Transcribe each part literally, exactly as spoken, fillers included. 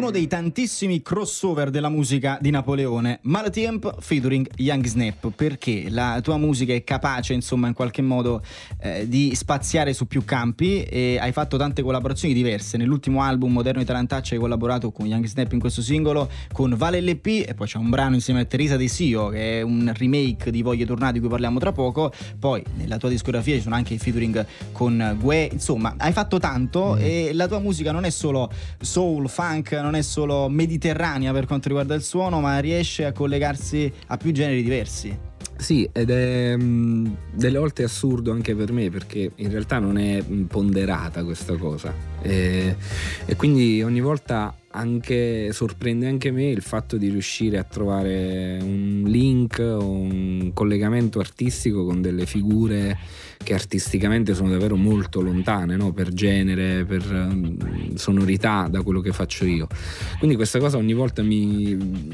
uno dei tantissimi crossover della musica di Napoleone, Maltempo featuring Young Snap, perché la tua musica è capace, insomma, in qualche modo eh, di spaziare su più campi, e hai fatto tante collaborazioni diverse. Nell'ultimo album Moderno Italantaccio hai collaborato con Young Snap in questo singolo, con Vale L P, e poi c'è un brano insieme a Teresa De Sio che è un remake di Voglie Tornate di cui parliamo tra poco. Poi nella tua discografia ci sono anche i featuring con Gue, insomma hai fatto tanto, mm. e la tua musica non è solo soul, funk, non è solo mediterranea per quanto riguarda il suono, ma riesce a collegarsi a più generi diversi. Sì, ed è mh, delle volte assurdo anche per me, perché in realtà non è ponderata questa cosa, e, e quindi ogni volta anche sorprende anche me il fatto di riuscire a trovare un link o un collegamento artistico con delle figure che artisticamente sono davvero molto lontane, no? Per genere, per um, sonorità da quello che faccio io. Quindi questa cosa ogni volta mi,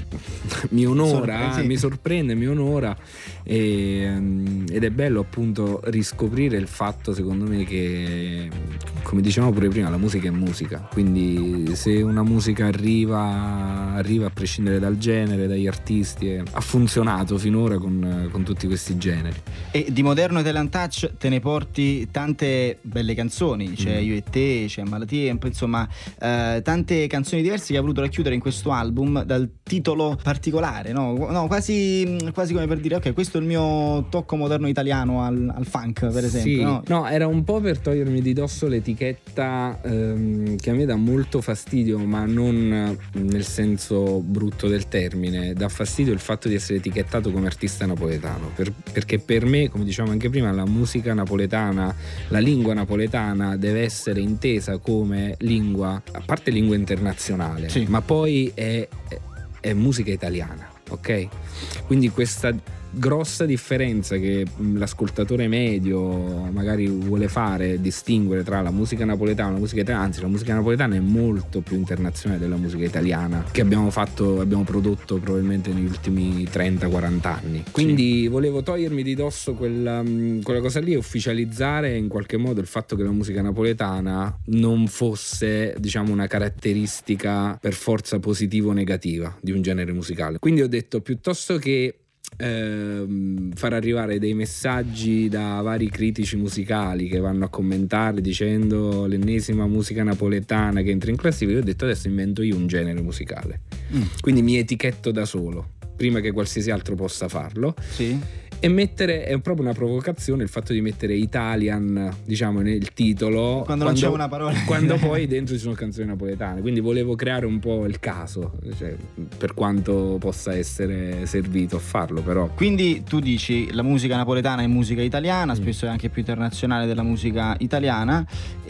mi onora, Sorpre- sì. mi sorprende, mi onora, e, um, ed è bello appunto riscoprire il fatto, secondo me, che, come dicevamo pure prima, la musica è musica, quindi se una musica arriva arriva a prescindere dal genere, dagli artisti, e ha funzionato finora con, con tutti questi generi. E di Moderno Italantaccio te ne porti tante belle canzoni, c'è mm. Io e te, c'è Maltempo, insomma eh, tante canzoni diverse che hai voluto racchiudere in questo album dal titolo particolare, no? No, quasi, quasi come per dire ok, questo è il mio tocco moderno italiano al, al funk, per esempio. Sì, no? no, era un po' per togliermi di dosso l'etichetta ehm, che a me dà molto fastidio, ma non nel senso brutto del termine. Dà fastidio il fatto di essere etichettato come artista napoletano, per, perché per me, come dicevamo anche prima, la musica napoletana, la lingua napoletana deve essere intesa come lingua, a parte lingua internazionale, sì. ma poi è, è, è musica italiana, ok? Quindi questa grossa differenza che l'ascoltatore medio magari vuole fare, distinguere tra la musica napoletana e la musica italiana, anzi la musica napoletana è molto più internazionale della musica italiana che abbiamo fatto, abbiamo prodotto probabilmente negli ultimi trenta quaranta anni. Quindi sì. volevo togliermi di dosso quella, quella cosa lì e ufficializzare in qualche modo il fatto che la musica napoletana non fosse, diciamo, una caratteristica per forza positiva o negativa di un genere musicale. Quindi ho detto, piuttosto che Ehm, far arrivare dei messaggi da vari critici musicali che vanno a commentare dicendo l'ennesima musica napoletana che entra in classifica, io ho detto adesso invento io un genere musicale, mm. quindi mi etichetto da solo prima che qualsiasi altro possa farlo. Sì. E mettere, è proprio una provocazione il fatto di mettere Italian, diciamo, nel titolo quando, quando non c'è una parola, quando poi dentro ci sono canzoni napoletane, quindi volevo creare un po' il caso, cioè, per quanto possa essere servito a farlo, però. Quindi tu dici la musica napoletana è musica italiana, mm. spesso è anche più internazionale della musica italiana,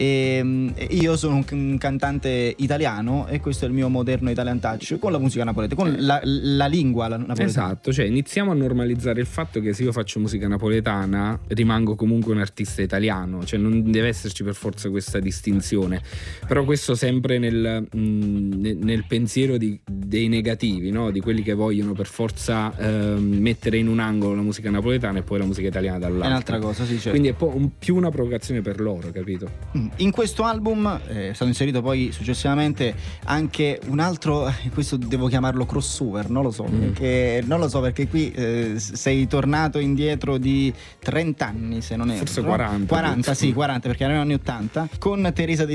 e io sono un, un cantante italiano e questo è il mio Moderno Italantaccio con la musica napoletana, con la, la lingua napoletana. Esatto, cioè iniziamo a normalizzare il fatto che se io faccio musica napoletana rimango comunque un artista italiano, cioè non deve esserci per forza questa distinzione, però questo sempre nel, mh, nel pensiero di, dei negativi, no? Di quelli che vogliono per forza eh, mettere in un angolo la musica napoletana e poi la musica italiana dall'altro. È un'altra cosa, sì, certo. Quindi è po- un, più una provocazione per loro, capito? In questo album eh, è stato inserito poi successivamente anche un altro, questo devo chiamarlo crossover, non lo so, mm. perché, non lo so perché qui eh, sei tornato indietro di trenta anni, se non è forse quaranta quaranta, sì, quaranta, perché erano anni ottanta, con Teresa De